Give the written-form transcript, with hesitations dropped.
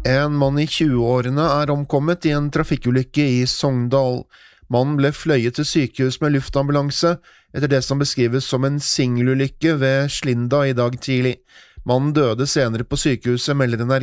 En mann I 20-årene omkommet I en trafikkulykke I Sogndal. Mannen ble fløyet til sykehus med luftambulanse etter det som beskrives som en singelulykke ved Slinda I dag tidlig. Mannen døde senere på sykehuset, melder